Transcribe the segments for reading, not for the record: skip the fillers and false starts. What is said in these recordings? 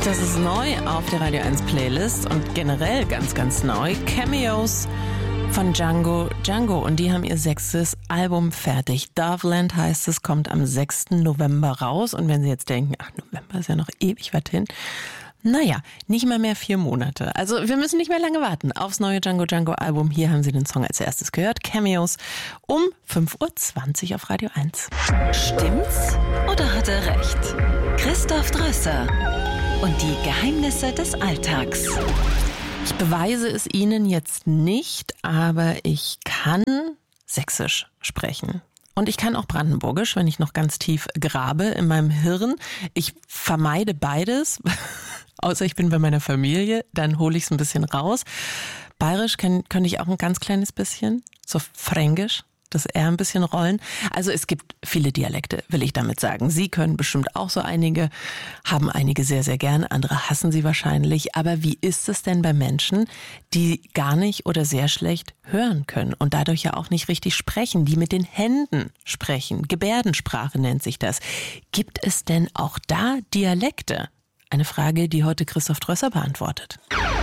Das ist neu auf der Radio 1 Playlist und generell ganz, ganz neu. Cameos von Django. Und die haben ihr 6. Album fertig. Doveland heißt es, kommt am 6. November raus. Und wenn Sie jetzt denken, ach, November ist ja noch ewig weit hin. Naja, nicht mal mehr 4 Monate. Also wir müssen nicht mehr lange warten aufs neue Django Album. Hier haben Sie den Song als erstes gehört. Cameos um 5.20 Uhr auf Radio 1. Stimmt's oder hat er recht? Christoph Drösser und die Geheimnisse des Alltags. Ich beweise es Ihnen jetzt nicht, aber ich kann Sächsisch sprechen. Und ich kann auch Brandenburgisch, wenn ich noch ganz tief grabe in meinem Hirn. Ich vermeide beides, außer ich bin bei meiner Familie, dann hole ich es ein bisschen raus. Bayerisch könnte ich auch ein ganz kleines bisschen, so Fränkisch, das R ein bisschen rollen. Also es gibt viele Dialekte, will ich damit sagen. Sie können bestimmt auch so einige, haben einige sehr, sehr gern, andere hassen sie wahrscheinlich. Aber wie ist es denn bei Menschen, die gar nicht oder sehr schlecht hören können und dadurch ja auch nicht richtig sprechen, die mit den Händen sprechen? Gebärdensprache nennt sich das. Gibt es denn auch da Dialekte? Eine Frage, die heute Christoph Drösser beantwortet.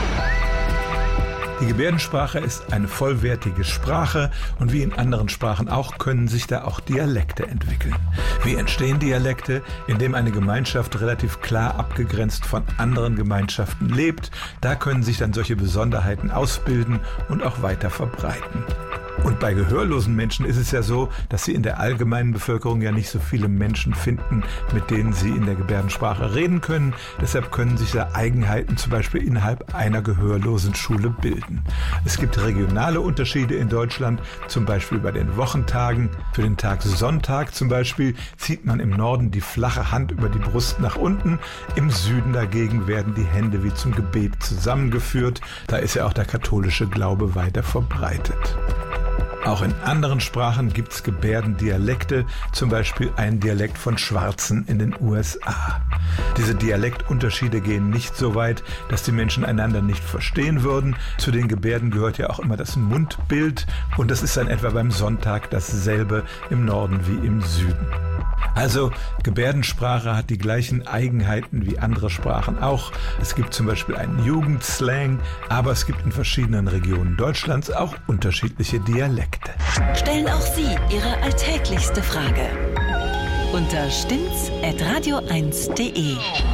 Die Gebärdensprache ist eine vollwertige Sprache und wie in anderen Sprachen auch können sich da auch Dialekte entwickeln. Wie entstehen Dialekte? Indem eine Gemeinschaft relativ klar abgegrenzt von anderen Gemeinschaften lebt. Da können sich dann solche Besonderheiten ausbilden und auch weiter verbreiten. Und bei gehörlosen Menschen ist es ja so, dass sie in der allgemeinen Bevölkerung ja nicht so viele Menschen finden, mit denen sie in der Gebärdensprache reden können. Deshalb können sich da Eigenheiten zum Beispiel innerhalb einer gehörlosen Schule bilden. Es gibt regionale Unterschiede in Deutschland, zum Beispiel bei den Wochentagen. Für den Tag Sonntag zum Beispiel zieht man im Norden die flache Hand über die Brust nach unten. Im Süden dagegen werden die Hände wie zum Gebet zusammengeführt. Da ist ja auch der katholische Glaube weiter verbreitet. Auch in anderen Sprachen gibt es Gebärdendialekte, zum Beispiel ein Dialekt von Schwarzen in den USA. Diese Dialektunterschiede gehen nicht so weit, dass die Menschen einander nicht verstehen würden. Zu den Gebärden gehört ja auch immer das Mundbild und das ist dann etwa beim Sonntag dasselbe im Norden wie im Süden. Also Gebärdensprache hat die gleichen Eigenheiten wie andere Sprachen auch. Es gibt zum Beispiel einen Jugendslang, aber es gibt in verschiedenen Regionen Deutschlands auch unterschiedliche Dialekte. Stellen auch Sie Ihre alltäglichste Frage unter stimmt's@radio1.de.